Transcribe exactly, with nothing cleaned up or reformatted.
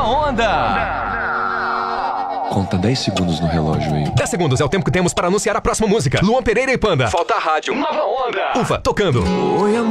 Onda. Conta dez segundos no relógio aí. dez segundos é o tempo que temos para anunciar a próxima música. Luan Pereira e Panda. Falta a rádio. Nova Onda. Ufa, tocando. Oi, amor.